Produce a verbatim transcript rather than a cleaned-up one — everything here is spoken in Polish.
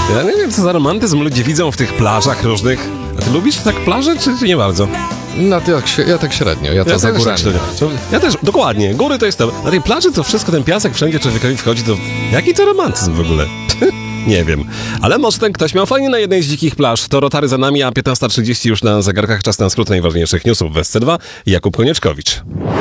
Ja nie wiem, co za romantyzm ludzie widzą w tych plażach różnych. A ty lubisz tak plaże, czy, czy nie bardzo? No to jak się, ja tak średnio, ja to Ja za też górami. tak średnio. Ja też, dokładnie, góry to jest to. Na tej plaży to wszystko, ten piasek wszędzie człowiekowi wchodzi, to jaki to romantyzm w ogóle? Nie wiem. Ale może ten ktoś miał fajnie na jednej z dzikich plaż. To Rotary za nami, a piętnasta trzydzieści już na zegarkach. Czas na skrót najważniejszych newsów w S C dwa. Jakub Konieczkowicz.